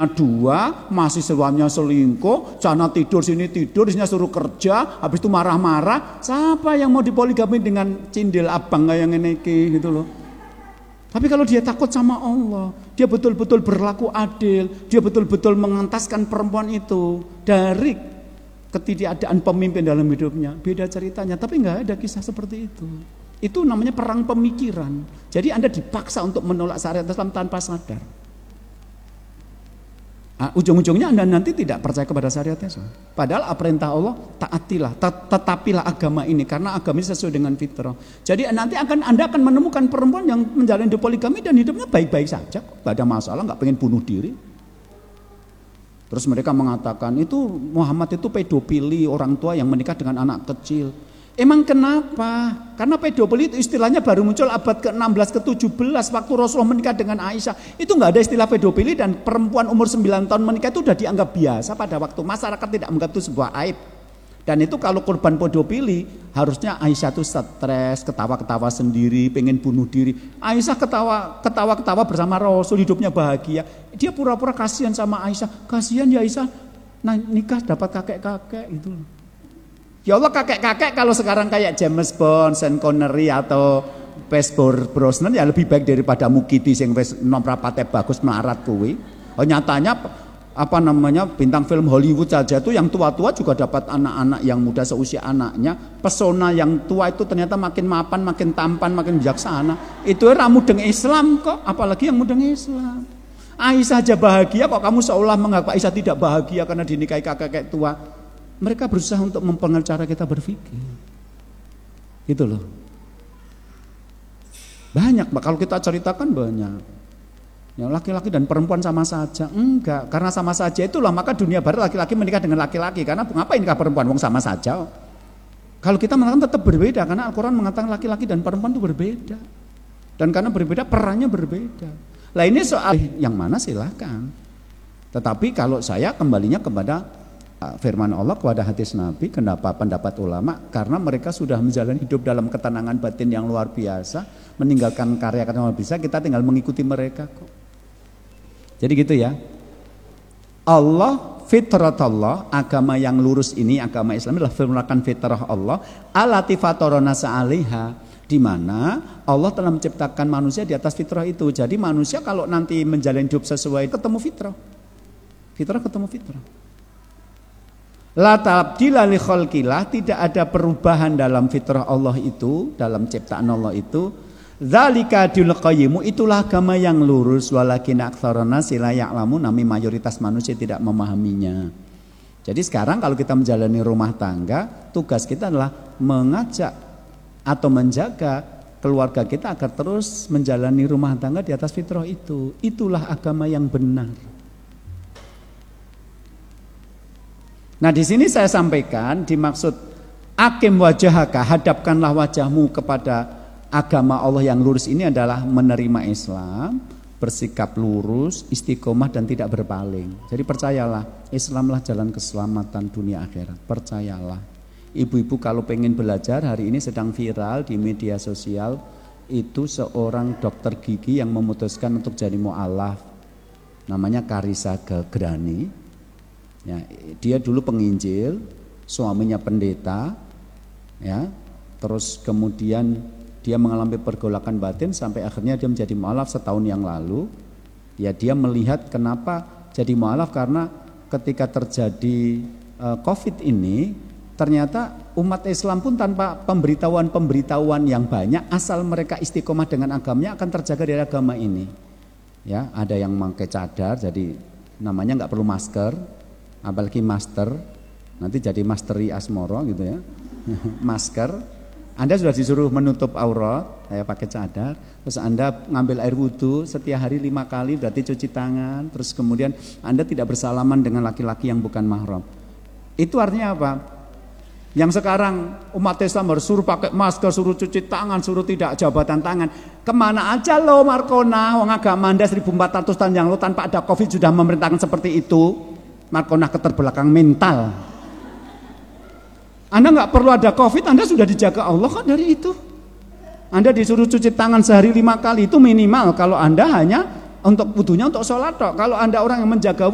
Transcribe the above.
istrinya 2, mahasiswanya selingkuh, sana tidur sini tidur, isinya suruh kerja, habis itu marah-marah. Siapa yang mau dipoligami dengan cindil abang kayak ngene iki gitu loh. Tapi kalau dia takut sama Allah, dia betul-betul berlaku adil, dia betul-betul mengentaskan perempuan itu dari ketidakadaan pemimpin dalam hidupnya, beda ceritanya. Tapi nggak ada kisah seperti itu. Itu namanya perang pemikiran. Jadi Anda dipaksa untuk menolak syariat Islam tanpa sadar. Ujung-ujungnya Anda nanti tidak percaya kepada syariat Islam. Padahal perintah Allah, taatilah, tetapilah agama ini, karena agama ini sesuai dengan fitrah. Jadi nanti Anda akan menemukan perempuan yang menjalani hidup poligami dan hidupnya baik-baik saja, gak ada masalah, gak pengen bunuh diri. Terus mereka mengatakan itu Muhammad itu pedofili, orang tua yang menikah dengan anak kecil. Emang kenapa? Karena pedofili itu istilahnya baru muncul abad ke-16 ke-17 waktu Rasulullah menikah dengan Aisyah. Itu nggak ada istilah pedofili, dan perempuan umur 9 tahun menikah itu udah dianggap biasa pada waktu. Masyarakat tidak menganggap itu sebuah aib. Dan itu kalau korban pedofili harusnya Aisyah itu stres, ketawa-ketawa sendiri, pengen bunuh diri. Aisyah ketawa-ketawa bersama Rasul, hidupnya bahagia. Dia pura-pura kasihan sama Aisyah. Kasihan ya Aisyah, nikah dapat kakek-kakek itu. Ya Allah, kakek-kakek kalau sekarang kayak James Bond, Sean Connery atau Pierce Brosnan ya lebih baik daripada Mukidi sing wis nom rapate bagus melarat kuwi. Oh, nyatanya bintang film Hollywood saja tuh yang tua-tua juga dapat anak-anak yang muda seusia anaknya. Pesona yang tua itu ternyata makin mapan, makin tampan, makin bijaksana. Itu era mudeng Islam kok, apalagi yang mudeng Islam. Aisyah aja bahagia kok kamu seolah menganggap Aisyah tidak bahagia karena dinikahi kakek-kakek tua. Mereka berusaha untuk mempengaruhi cara kita berpikir. Gitu loh. Banyak, kalau kita ceritakan banyak. Ya, laki-laki dan perempuan sama saja. Enggak, karena sama saja itulah maka dunia barat laki-laki menikah dengan laki-laki. Karena ngapain nikah perempuan, wong sama saja. Kalau kita mengatakan tetap berbeda, karena Al-Quran mengatakan laki-laki dan perempuan itu berbeda. Dan karena berbeda, perannya berbeda. Lah ini soal yang mana silakan. Tetapi kalau saya kembalinya kepada firman Allah, kepada hadis Nabi, kenapa pendapat ulama, karena mereka sudah menjalani hidup dalam ketenangan batin yang luar biasa, meninggalkan karya-karya yang luar biasa, kita tinggal mengikuti mereka kok. Jadi gitu ya. Allah, fitrat Allah, agama yang lurus ini, agama Islam adalah merupakan fitrah Allah, allati fatarana sa'aliha, di mana Allah telah menciptakan manusia di atas fitrah itu. Jadi manusia kalau nanti menjalani hidup sesuai ketemu fitrah. Fitrah ketemu fitrah. La tabdila li khalqillah, tidak ada perubahan dalam fitrah Allah itu, dalam ciptaan Allah itu. Dzalika dinul qayyim, itulah agama yang lurus, walakin aktsarun nasi la ya'lamun, namun mayoritas manusia tidak memahaminya. Jadi sekarang kalau kita menjalani rumah tangga, tugas kita adalah mengajak atau menjaga keluarga kita agar terus menjalani rumah tangga di atas fitrah itu. Itulah agama yang benar. Nah, di sini saya sampaikan dimaksud akim wajhaka, hadapkanlah wajahmu kepada agama Allah yang lurus ini adalah menerima Islam, bersikap lurus, istiqomah dan tidak berpaling. Jadi percayalah, Islamlah jalan keselamatan dunia akhirat. Percayalah. Ibu-ibu kalau pengen belajar, hari ini sedang viral di media sosial, itu seorang dokter gigi yang memutuskan untuk jadi mu'alaf. Namanya Karissa Grani. Ya, dia dulu penginjil, suaminya pendeta, ya, terus kemudian dia mengalami pergolakan batin sampai akhirnya dia menjadi mu'alaf setahun yang lalu. Ya, dia melihat kenapa jadi mu'alaf, karena ketika terjadi COVID ini, ternyata umat Islam pun tanpa pemberitahuan yang banyak, asal mereka istiqomah dengan agamanya akan terjaga dari agama ini. Ya, ada yang memakai cadar, jadi namanya nggak perlu masker. Apalagi master, nanti jadi masteri asmoro gitu ya. Masker, Anda sudah disuruh menutup aurat, kayak pakai cadar. Terus Anda ngambil air wudhu setiap hari 5 kali, berarti cuci tangan. Terus kemudian Anda tidak bersalaman dengan laki-laki yang bukan mahram. Itu artinya apa? Yang sekarang umat Islam harus suruh pakai masker, suruh cuci tangan, suruh tidak jabatan tangan. Kemana aja lo Markona, wong agama Anda 1400 tahun yang lalu tanpa ada COVID sudah memerintahkan seperti itu. Markona keterbelakang mental. Anda nggak perlu ada COVID, Anda sudah dijaga Allah kan dari itu. Anda disuruh cuci tangan sehari 5 kali, itu minimal. Kalau Anda hanya untuk wudunya untuk sholat, kalau Anda orang yang menjaga